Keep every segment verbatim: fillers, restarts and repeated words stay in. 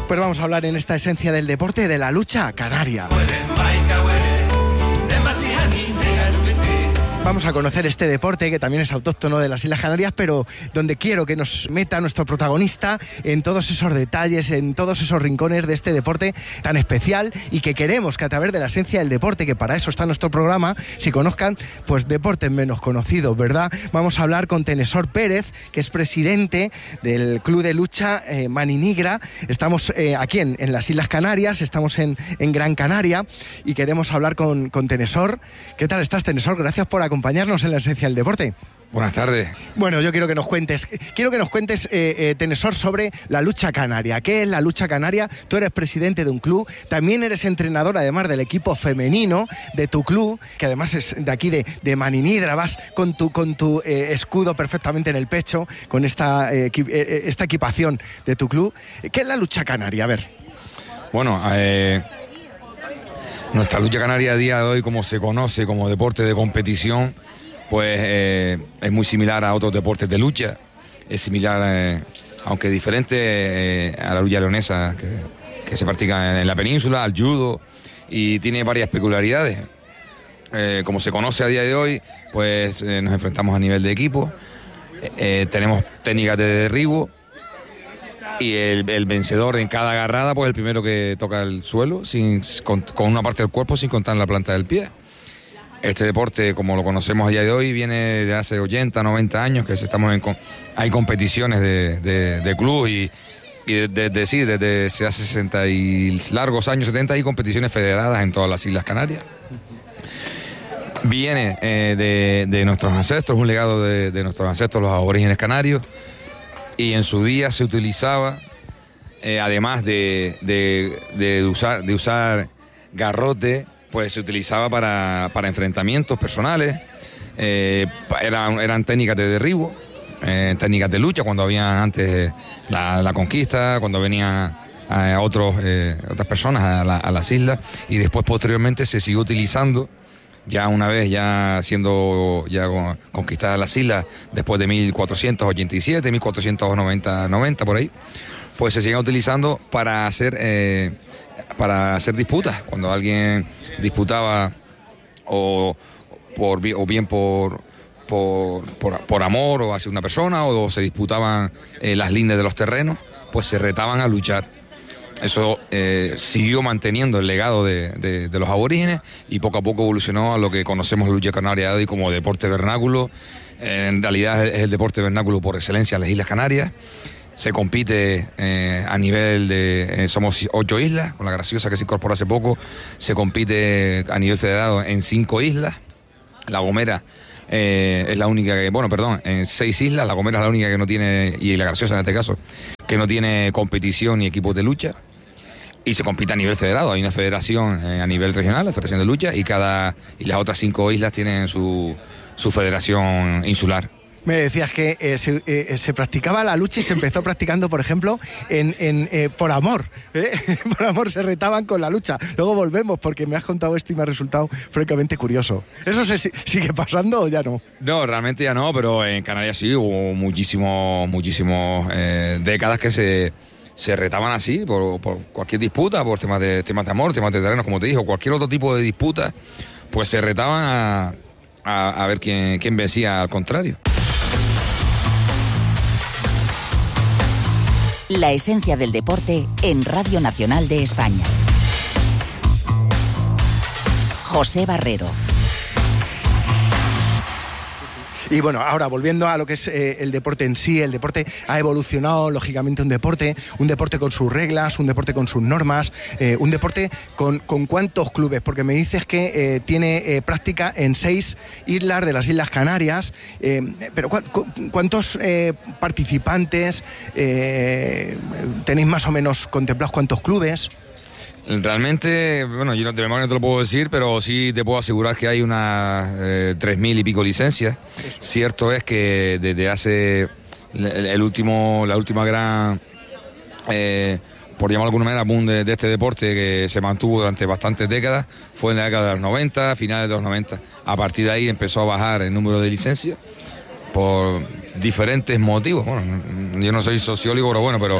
Pues vamos a hablar en esta esencia del deporte de la lucha canaria. Vamos a conocer este deporte que también es autóctono de las Islas Canarias, pero donde quiero que nos meta nuestro protagonista en todos esos detalles, en todos esos rincones de este deporte tan especial y que queremos que a través de la esencia del deporte, que para eso está nuestro programa, si conozcan pues deportes menos conocidos, ¿verdad? Vamos a hablar con Tenesor Pérez, que es presidente del Club de Lucha eh, Maninigra. Estamos eh, aquí en, en las Islas Canarias, estamos en, en Gran Canaria y queremos hablar con, con Tenesor. ¿Qué tal estás, Tenesor? Gracias por acompañarnos. acompañarnos en la esencia del deporte. Buenas tardes. Bueno, yo quiero que nos cuentes, quiero que nos cuentes, eh, eh, Tenesor, sobre la lucha canaria. ¿Qué es la lucha canaria? Tú eres presidente de un club, también eres entrenador, además del equipo femenino de tu club, que además es de aquí de, de Maninigra. Vas con tu, con tu eh, escudo perfectamente en el pecho, con esta, eh, eh, esta equipación de tu club. ¿Qué es la lucha canaria? A ver. Bueno, eh... nuestra lucha canaria a día de hoy, como se conoce como deporte de competición, pues eh, es muy similar a otros deportes de lucha. Es similar, eh, aunque diferente, eh, a la lucha leonesa que, que se practica en la península, al judo, y tiene varias peculiaridades. Eh, como se conoce a día de hoy, pues eh, nos enfrentamos a nivel de equipo, eh, tenemos técnicas de derribo, y el, el vencedor en cada agarrada, pues el primero que toca el suelo sin, con, con una parte del cuerpo sin contar la planta del pie. Este deporte, como lo conocemos a día de hoy, viene de hace ochenta, noventa años, que estamos en, hay competiciones de, de, de club y, y desde de, sí, desde hace sesenta y largos años, setenta, hay competiciones federadas en todas las Islas Canarias. Viene eh, de, de nuestros ancestros, un legado de, de nuestros ancestros, los aborígenes canarios. Y en su día se utilizaba, eh, además de, de, de, usar, de usar garrote, pues se utilizaba para, para enfrentamientos personales, eh, eran, eran técnicas de derribo, eh, técnicas de lucha, cuando había antes la, la conquista, cuando venían eh, otros, eh, otras personas a, la, a las islas, y después posteriormente se siguió utilizando. Ya una vez ya siendo ya conquistadas las islas, después de mil cuatrocientos ochenta y siete, mil cuatrocientos noventa, noventa por ahí, pues se siguen utilizando para hacer eh, para hacer disputas. Cuando alguien disputaba o, por, o bien por, por, por, por amor o hacia una persona, o se disputaban eh, las lindes de los terrenos, pues se retaban a luchar. Eso eh, siguió manteniendo el legado de, de, de los aborígenes y poco a poco evolucionó a lo que conocemos la lucha canaria hoy como deporte vernáculo. Eh, en realidad es el deporte vernáculo por excelencia en las Islas Canarias. Se compite eh, a nivel de... Eh, somos ocho islas, con la Graciosa que se incorporó hace poco. Se compite a nivel federado en cinco islas. La Gomera eh, es la única que... Bueno, perdón, en seis islas. La Gomera es la única que no tiene, y la Graciosa en este caso, que no tiene competición ni equipos de lucha. Y se compite a nivel federado. Hay una federación eh, a nivel regional, la Federación de Lucha, y cada y las otras cinco islas tienen su, su federación insular. Me decías que eh, se, eh, se practicaba la lucha y se empezó practicando, por ejemplo, en, en, eh, por amor. ¿eh? Por amor se retaban con la lucha. Luego volvemos, porque me has contado esto y me ha resultado francamente curioso. ¿Eso se sigue pasando o ya no? No, realmente ya no, pero en Canarias sí, hubo muchísimos, muchísimos eh, décadas que se... se retaban así por, por cualquier disputa, por temas de temas de amor, temas de terrenos, como te dije, o cualquier otro tipo de disputa, pues se retaban a, a, a ver quién, quién vencía al contrario. La esencia del deporte en Radio Nacional de España. José Barrero. Y bueno, ahora volviendo a lo que es eh, el deporte en sí, el deporte ha evolucionado, lógicamente, un deporte, un deporte con sus reglas, un deporte con sus normas, eh, un deporte con, con cuántos clubes, porque me dices que eh, tiene eh, práctica en seis islas de las Islas Canarias, eh, pero ¿cu cu ¿cuántos eh, participantes eh, tenéis más o menos contemplados, cuántos clubes? Realmente, bueno, yo no, de memoria no te lo puedo decir, pero sí te puedo asegurar que hay unas eh, tres mil y pico licencias. Eso. Cierto es que desde hace el, el último, la última gran, eh, por llamarlo de alguna manera, boom de, de este deporte que se mantuvo durante bastantes décadas, fue en la década de los noventa, finales de los noventa. A partir de ahí empezó a bajar el número de licencias por diferentes motivos. Bueno, yo no soy sociólogo, pero bueno, pero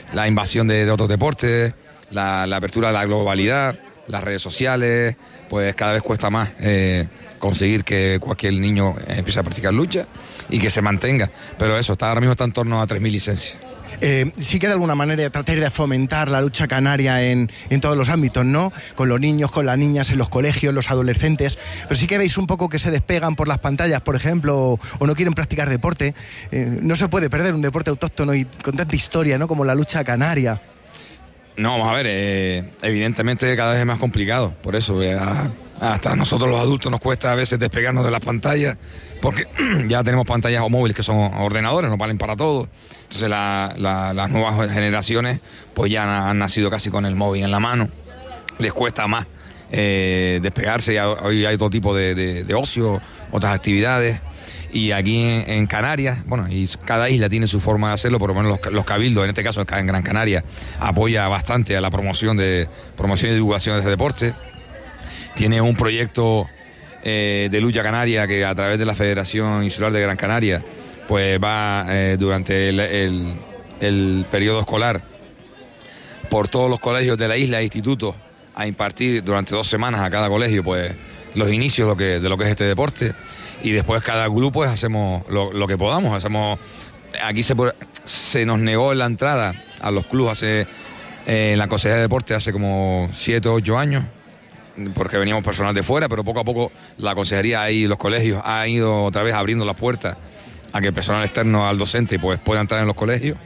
la invasión de, de otros deportes, la, la apertura a la globalidad, las redes sociales, pues cada vez cuesta más eh, conseguir que cualquier niño empiece a practicar lucha y que se mantenga. Pero eso, está, ahora mismo está en torno a tres mil licencias. Eh, sí que de alguna manera tratar de fomentar la lucha canaria en, en todos los ámbitos, ¿no? Con los niños, con las niñas, en los colegios, los adolescentes. Pero sí que veis un poco que se despegan por las pantallas, por ejemplo, o, o no quieren practicar deporte. Eh, no se puede perder un deporte autóctono y con tanta historia, ¿no? Como la lucha canaria. No, vamos a ver, eh, evidentemente cada vez es más complicado. Por eso, eh, a, hasta a nosotros los adultos nos cuesta a veces despegarnos de las pantallas, porque ya tenemos pantallas o móviles que son ordenadores, nos valen para todo. Entonces la, la, las nuevas generaciones pues ya han nacido casi con el móvil en la mano. Les cuesta más eh, despegarse. Ya hoy hay otro tipo de, de, de ocio, otras actividades. Y aquí en, en Canarias, bueno, y cada isla tiene su forma de hacerlo, por lo menos los, los cabildos, en este caso en Gran Canaria, apoya bastante a la promoción de promoción y divulgación de este deporte. Tiene un proyecto eh, de lucha canaria que a través de la Federación Insular de Gran Canaria pues va eh, durante el, el, el periodo escolar por todos los colegios de la isla e institutos a impartir durante dos semanas a cada colegio pues los inicios de lo que, de lo que es este deporte, y después cada grupo pues hacemos lo, lo que podamos. Hacemos aquí se, se nos negó la entrada a los clubes hace eh, en la Consejería de Deporte hace como siete o ocho años, porque veníamos personal de fuera, pero poco a poco la consejería y los colegios han ido otra vez abriendo las puertas a que el personal externo al docente pues pueda entrar en los colegios.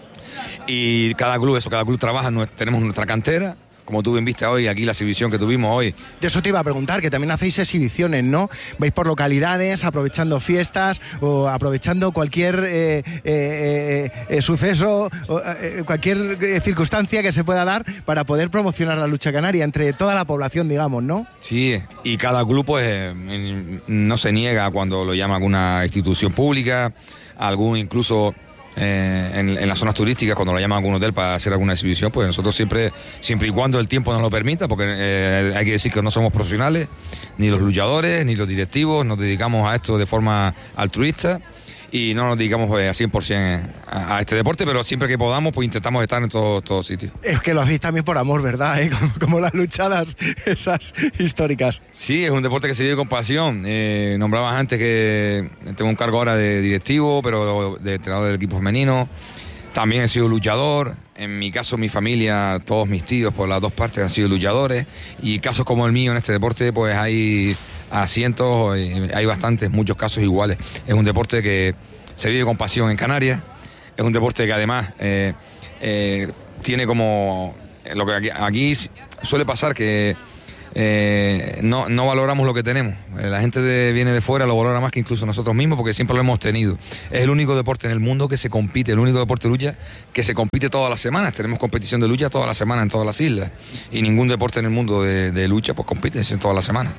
Y cada club, eso, cada club trabaja, tenemos nuestra cantera. Como tú bien viste hoy, aquí la exhibición que tuvimos hoy. De eso te iba a preguntar, que también hacéis exhibiciones, ¿no? Vais por localidades, aprovechando fiestas o aprovechando cualquier eh, eh, eh, suceso, o, eh, cualquier eh, circunstancia que se pueda dar para poder promocionar la lucha canaria entre toda la población, digamos, ¿no? Sí, y cada club pues eh, no se niega cuando lo llama alguna institución pública, algún incluso... Eh, en, en las zonas turísticas, cuando lo llaman a algún hotel para hacer alguna exhibición, pues nosotros siempre, siempre y cuando el tiempo nos lo permita, porque eh, hay que decir que no somos profesionales, ni los luchadores, ni los directivos, nos dedicamos a esto de forma altruista y no nos dedicamos pues, a cien por ciento a, a este deporte, pero siempre que podamos pues intentamos estar en todos todos sitios. Es que lo hacéis también por amor, ¿verdad? ¿Eh? Como, como las luchadas esas históricas. Sí, es un deporte que se vive con pasión. Eh, nombrabas antes que tengo un cargo ahora de directivo, pero de entrenador del equipo femenino. También he sido luchador. En mi caso, mi familia, todos mis tíos por las dos partes han sido luchadores. Y casos como el mío en este deporte, pues hay a cientos, hay bastantes, muchos casos iguales. Es un deporte que se vive con pasión en Canarias. Es un deporte que además eh, eh, tiene como... Lo que aquí, aquí suele pasar que eh, no, no valoramos lo que tenemos. La gente de, viene de fuera, lo valora más que incluso nosotros mismos porque siempre lo hemos tenido. Es el único deporte en el mundo que se compite, el único deporte de lucha que se compite todas las semanas. Tenemos competición de lucha todas las semanas en todas las islas. Y ningún deporte en el mundo de, de lucha pues compite en todas las semanas.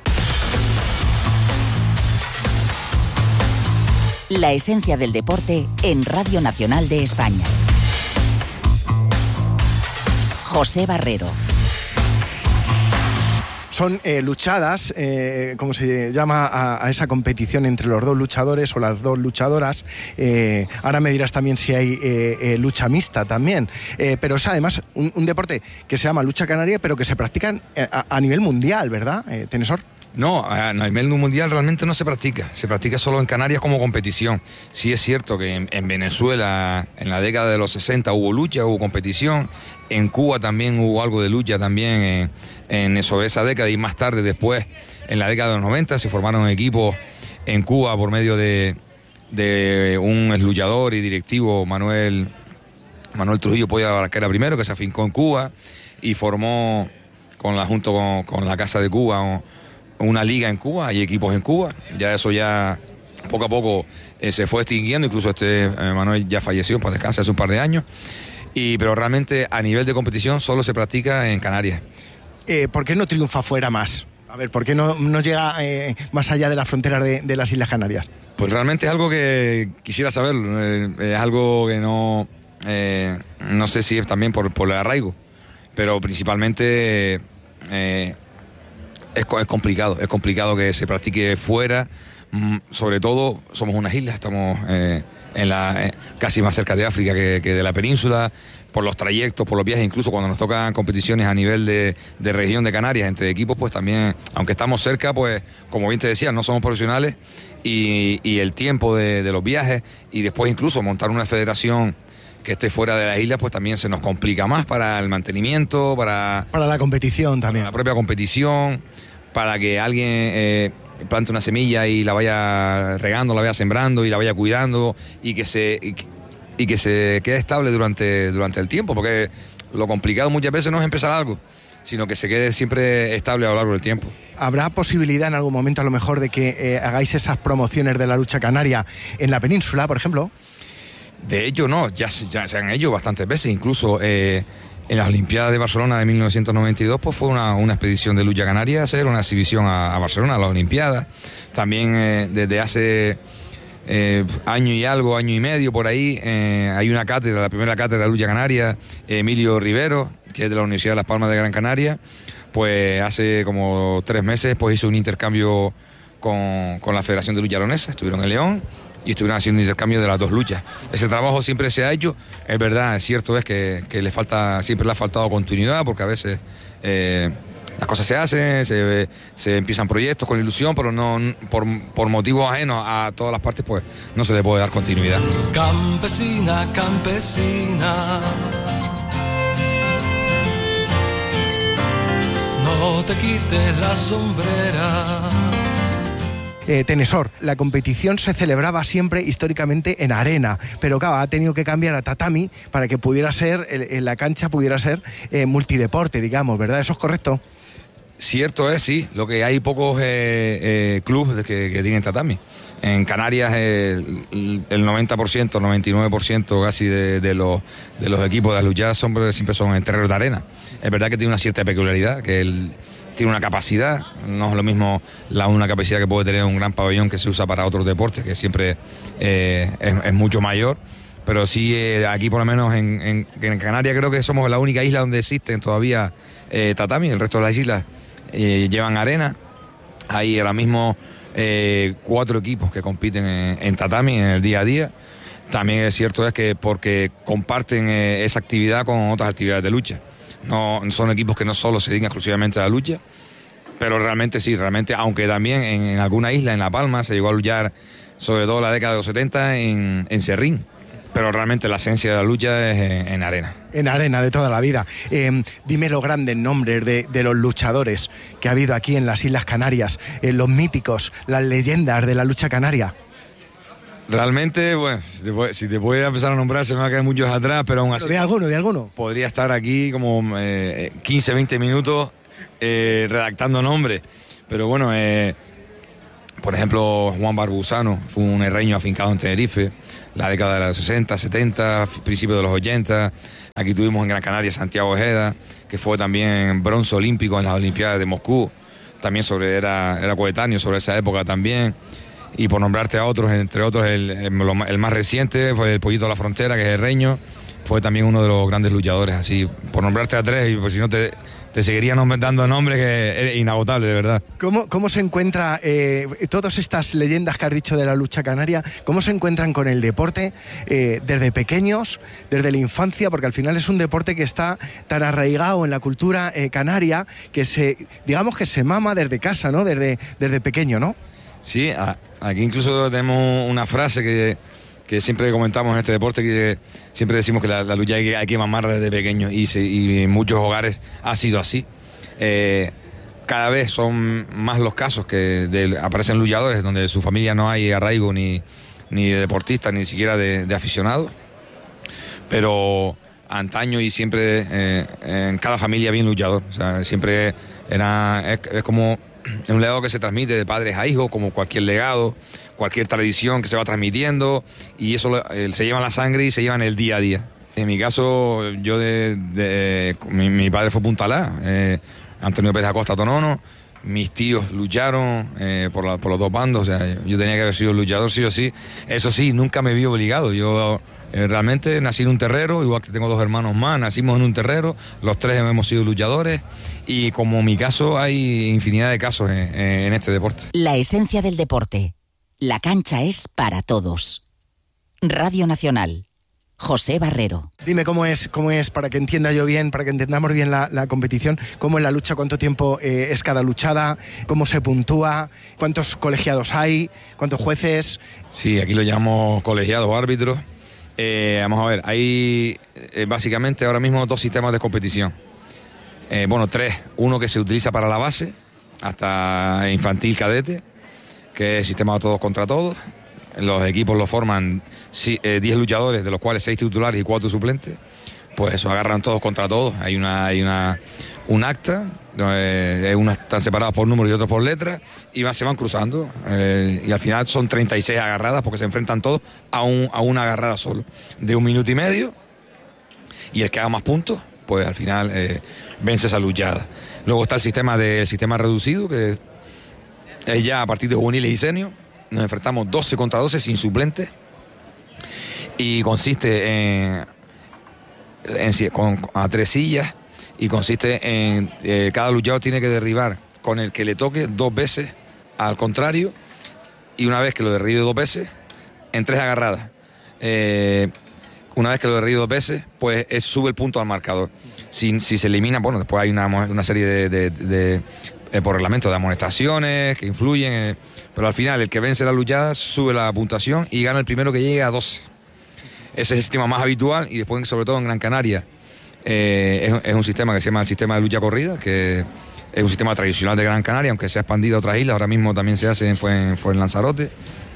La esencia del deporte en Radio Nacional de España. José Barrero. Son eh, luchadas, eh, como se llama a, a esa competición entre los dos luchadores o las dos luchadoras. Eh, ahora me dirás también si hay eh, eh, lucha mixta también. Eh, pero es además un, un deporte que se llama lucha canaria, pero que se practica a, a nivel mundial, ¿verdad, eh, Tenesor? No, a nivel mundial realmente no se practica, se practica solo en Canarias como competición. Sí es cierto que en, en Venezuela en la década de los sesenta hubo lucha, hubo competición, en Cuba también hubo algo de lucha también en, en eso, esa década, y más tarde después, en la década de los noventa, se formaron equipos en Cuba por medio de, de un luchador y directivo, Manuel, Manuel Trujillo Polla de Barranquera primero, que se afincó en Cuba y formó con la, junto con, con la Casa de Cuba una liga en Cuba, hay equipos en Cuba, ya eso ya poco a poco eh, se fue extinguiendo, incluso este eh, Manuel ya falleció, pues descansa hace un par de años, y, pero realmente a nivel de competición solo se practica en Canarias. Eh, ¿Por qué no triunfa fuera más? A ver, ¿por qué no, no llega eh, más allá de las fronteras de, de las Islas Canarias? Pues realmente es algo que quisiera saber, eh, es algo que no, eh, no sé si es también por, por el arraigo, pero principalmente... Eh, Es, es complicado, es complicado que se practique fuera mm, sobre todo somos unas islas, estamos eh, en la, eh, casi más cerca de África que, que de la península, por los trayectos, por los viajes, incluso cuando nos tocan competiciones a nivel de, de región de Canarias entre equipos, pues también, aunque estamos cerca, pues como bien te decía, no somos profesionales y, y el tiempo de, de los viajes y después incluso montar una federación que esté fuera de las islas, pues también se nos complica más para el mantenimiento, para... Para la competición también. Para la propia competición, para que alguien eh, plante una semilla y la vaya regando, la vaya sembrando y la vaya cuidando y que se... Y que, y que se quede estable durante, durante el tiempo, porque lo complicado muchas veces no es empezar algo, sino que se quede siempre estable a lo largo del tiempo. ¿Habrá posibilidad en algún momento a lo mejor de que eh, hagáis esas promociones de la lucha canaria en la península, por ejemplo? De hecho, no, ya, ya se han hecho bastantes veces, incluso eh, en las Olimpiadas de Barcelona de mil novecientos noventa y dos pues fue una, una expedición de lucha canaria a hacer una exhibición a, a Barcelona, a las Olimpiadas. También eh, desde hace... Eh, año y algo, año y medio por ahí, eh, hay una cátedra, la primera cátedra de lucha canaria, Emilio Rivero, que es de la Universidad de Las Palmas de Gran Canaria, pues hace como tres meses pues hizo un intercambio con, con la Federación de Lucha Leonesa, estuvieron en León y estuvieron haciendo un intercambio de las dos luchas. Ese trabajo siempre se ha hecho, es verdad, es cierto es que, que le falta, siempre le ha faltado continuidad, porque a veces... Eh, las cosas se hacen, se, se empiezan proyectos con ilusión, pero no por, por motivos ajenos a todas las partes, pues no se le puede dar continuidad. Campesina, campesina, no te quites la sombrera. Eh, Tenesor, la competición se celebraba siempre históricamente en arena, pero claro, ha tenido que cambiar a tatami para que pudiera ser, en la cancha pudiera ser eh, multideporte, digamos, ¿verdad? ¿Eso es correcto? Cierto es, sí, lo que hay pocos eh, eh, clubes que, que tienen tatami. En Canarias eh, el, el noventa por ciento, el noventa y nueve por ciento casi de, de, los, de los equipos de las luchadas son, siempre son en terrenos de arena. Es verdad que tiene una cierta peculiaridad, que el, tiene una capacidad, no es lo mismo la una capacidad que puede tener un gran pabellón que se usa para otros deportes, que siempre eh, es, es mucho mayor. Pero sí, eh, aquí por lo menos en, en, en Canarias creo que somos la única isla donde existen todavía eh, tatami, el resto de las islas Eh, llevan arena. Hay ahora mismo eh, cuatro equipos que compiten en, en tatami en el día a día. También es cierto es que porque comparten eh, esa actividad con otras actividades de lucha. No son equipos que no solo se dedican exclusivamente a la lucha, pero realmente sí, realmente, aunque también en, en alguna isla, en La Palma, se llegó a luchar sobre todo en la década de los setenta en, en Serrín. Pero realmente la esencia de la lucha es en, en arena. En arena de toda la vida. Eh, dime los grandes nombres de, de los luchadores que ha habido aquí en las Islas Canarias, eh, los míticos, las leyendas de la lucha canaria. Realmente, bueno, si te, puede, si te puedo empezar a nombrar se me van a quedar muchos atrás, pero aún así... Pero de alguno, de alguno. Podría estar aquí como eh, quince, veinte minutos eh, redactando nombres. Pero bueno, eh, por ejemplo, Juan Barbusano fue un herreño afincado en Tenerife, la década de los sesenta, setenta, principios de los ochenta. Aquí tuvimos en Gran Canaria Santiago Ojeda, que fue también bronce olímpico en las Olimpiadas de Moscú. También sobre, era, era coetáneo sobre esa época también. Y por nombrarte a otros, entre otros, el, el, el más reciente fue el Pollito de la Frontera, que es herreño. Fue también uno de los grandes luchadores, así, por nombrarte a tres, y pues si no te... Te seguiría dando nombres que es inagotable, de verdad. ¿Cómo, cómo se encuentra eh, todas estas leyendas que has dicho de la lucha canaria? ¿Cómo se encuentran con el deporte eh, desde pequeños, desde la infancia? Porque al final es un deporte que está tan arraigado en la cultura eh, canaria que se, digamos que se mama desde casa, ¿no? Desde, desde pequeño, ¿no? Sí, a, aquí incluso tenemos una frase que... que siempre comentamos en este deporte, que siempre decimos que la, la lucha hay que, hay que mamar desde pequeño, y, se, y en muchos hogares ha sido así. Eh, cada vez son más los casos que de, aparecen luchadores donde su familia no hay arraigo ni, ni de deportistas, ni siquiera de, de aficionados, pero antaño y siempre eh, en cada familia había un luchador. O sea, siempre era, es, es como un legado que se transmite de padres a hijos, como cualquier legado, cualquier tradición que se va transmitiendo, y eso eh, se lleva en la sangre y se lleva en el día a día. En mi caso, yo de, de mi, mi padre fue puntalá, eh, Antonio Pérez Acosta Tonono, mis tíos lucharon eh, por, la, por los dos bandos, o sea, yo tenía que haber sido luchador sí o sí. Eso sí, nunca me vi obligado. Yo eh, realmente nací en un terrero, igual que tengo dos hermanos más, nacimos en un terrero, los tres hemos sido luchadores, y como en mi caso hay infinidad de casos en, en este deporte. La esencia del deporte, La cancha es para todos. Radio Nacional. José Barrero. Dime cómo es, cómo es para que entienda yo bien, para que entendamos bien la, la competición, cómo es la lucha, cuánto tiempo eh, es cada luchada, cómo se puntúa, cuántos colegiados hay, cuántos jueces. Sí, aquí lo llamamos colegiados o árbitros. Eh, vamos a ver, hay eh, básicamente ahora mismo dos sistemas de competición. Eh, bueno, tres. Uno que se utiliza para la base, hasta infantil cadete, que es el sistema de todos contra todos. Los equipos lo forman diez luchadores, de los cuales seis titulares y cuatro suplentes. Pues eso, agarran todos contra todos. Hay una hay una un acta, eh, unas están separadas por números y otros por letras, y va, se van cruzando. Eh, y al final son treinta y seis agarradas, porque se enfrentan todos a, un, a una agarrada solo, de un minuto y medio. Y el que haga más puntos, pues al final eh, vence esa luchada. Luego está el sistema del sistema reducido, que es ya a partir de juveniles y senior. Nos enfrentamos doce contra doce sin suplentes, y consiste en, en con, a tres sillas, y consiste en eh, cada luchador tiene que derribar con el que le toque dos veces al contrario, y una vez que lo derribe dos veces, en tres agarradas. Eh, una vez que lo derribe dos veces, pues es, sube el punto al marcador. Si, si se elimina, bueno, después hay una, una serie de... de, de Eh, por reglamento de amonestaciones que influyen, eh, pero al final el que vence la luchada sube la puntuación y gana el primero que llegue a doce. Ese es el sistema más habitual, y después, sobre todo en Gran Canaria, eh, es, es un sistema que se llama el sistema de lucha corrida, que es un sistema tradicional de Gran Canaria, aunque se ha expandido a otras islas. Ahora mismo también se hace en, en, en Lanzarote.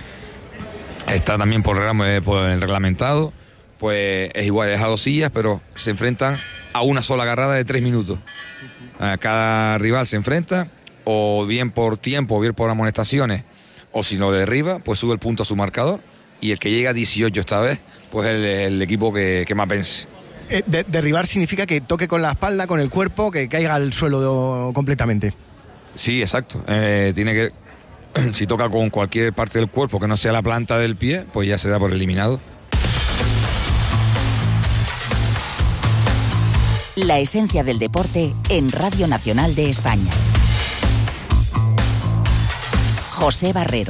Está también por el, por el reglamentado. Pues es igual, es a dos sillas, pero se enfrentan a una sola agarrada de tres minutos. Cada rival se enfrenta, o bien por tiempo, o bien por amonestaciones, o si lo derriba, pues sube el punto a su marcador, y el que llega a dieciocho esta vez, pues es el, el equipo que, que más vence. Eh, de, derribar significa que toque con la espalda, con el cuerpo, que caiga al suelo de, completamente. Sí, exacto. Eh, tiene que, si toca con cualquier parte del cuerpo que no sea la planta del pie, pues ya se da por eliminado. La esencia del deporte en Radio Nacional de España. José Barrero.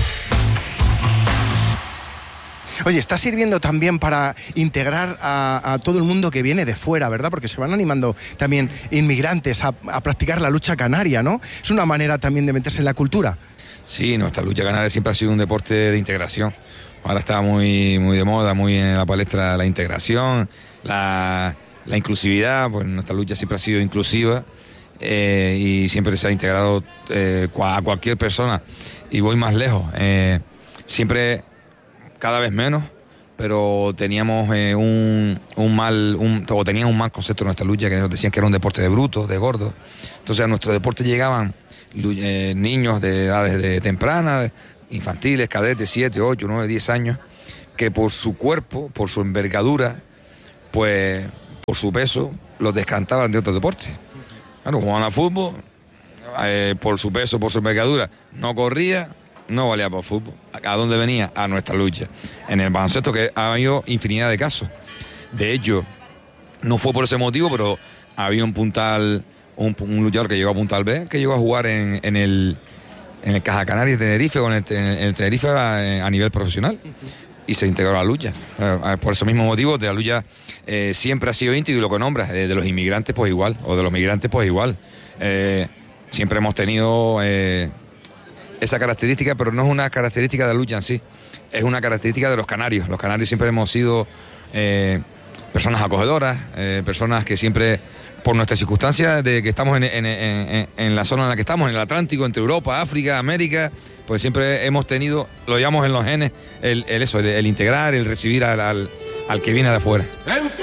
Oye, está sirviendo también para integrar a, a todo el mundo que viene de fuera, ¿verdad? Porque se van animando también inmigrantes a, a practicar la lucha canaria, ¿no? Es una manera también de meterse en la cultura. Sí, nuestra lucha canaria siempre ha sido un deporte de integración. Ahora está muy, muy de moda, muy en la palestra la integración, la... La inclusividad, pues nuestra lucha siempre ha sido inclusiva, eh, y siempre se ha integrado eh, a cualquier persona. Y voy más lejos, eh, siempre cada vez menos, pero teníamos eh, un, un mal, un, o tenían un mal concepto de nuestra lucha, que nos decían que era un deporte de brutos, de gordos. Entonces a nuestro deporte llegaban eh, niños de edades de tempranas, infantiles, cadetes, siete, ocho, nueve, diez años, que por su cuerpo, por su envergadura, pues... por su peso, los descantaban de otros deportes. Claro, jugaban a fútbol, eh, por su peso, por su envergadura, no corría, no valía para el fútbol. ¿A dónde venía? A nuestra lucha. En el baloncesto, que ha habido infinidad de casos. De hecho, no fue por ese motivo, pero había un puntal, un, un luchador que llegó a Puntal B, que llegó a jugar en, en el en el Caja Canarias de Tenerife, o en el, en el Tenerife a, a nivel profesional. Y se integró a la lucha. Eh, por ese mismo motivo, de la lucha eh, siempre ha sido íntegro, y lo que nombras, eh, de los inmigrantes pues igual, o de los migrantes pues igual. Eh, siempre hemos tenido eh, esa característica, pero no es una característica de la lucha en sí, es una característica de los canarios. Los canarios siempre hemos sido eh, personas acogedoras, eh, personas que siempre, por nuestras circunstancias de que estamos en, en, en, en la zona en la que estamos, en el Atlántico, entre Europa, África, América, pues siempre hemos tenido, lo llamamos en los genes, el, el eso, el, el integrar, el recibir al, al, al que viene de afuera.